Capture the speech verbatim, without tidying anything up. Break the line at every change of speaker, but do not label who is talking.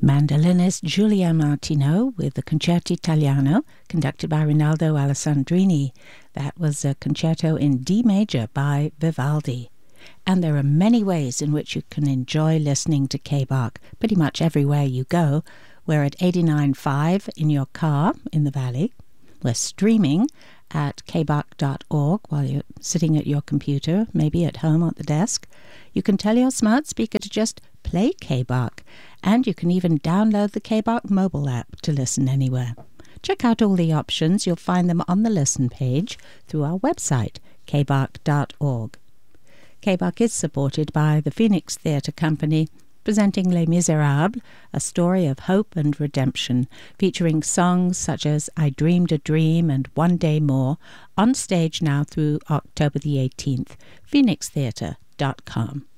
Mandolinist Giulia Martino with the Concerto Italiano, conducted by Rinaldo Alessandrini. That was a concerto in D major by Vivaldi. And there are many ways in which you can enjoy listening to K-Bach, pretty much everywhere you go. We're at eighty-nine point five in your car in the Valley. We're streaming at k bach dot org while you're sitting at your computer, maybe at home at the desk. You can tell your smart speaker to just play K-Bach, and you can even download the K-Bach mobile app to listen anywhere. Check out all the options. You'll find them on the listen page through our website, k bach dot org. K-Bach is supported by the Phoenix Theatre Company, presenting Les Miserables, a story of hope and redemption, featuring songs such as I Dreamed a Dream and One Day More, on stage now through October the eighteenth. phoenix theatre dot com.